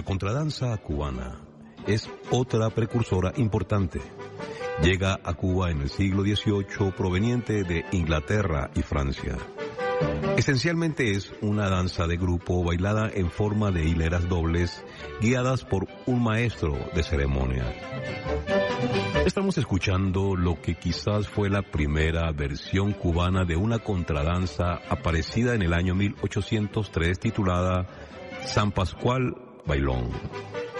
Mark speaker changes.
Speaker 1: La contradanza cubana es otra precursora importante. Llega a Cuba en el siglo XVIII proveniente de Inglaterra y Francia. Esencialmente es una danza de grupo bailada en forma de hileras dobles guiadas por un maestro de ceremonia. Estamos escuchando lo que quizás fue la primera versión cubana de una contradanza aparecida en el año 1803 titulada San Pascual Bailón.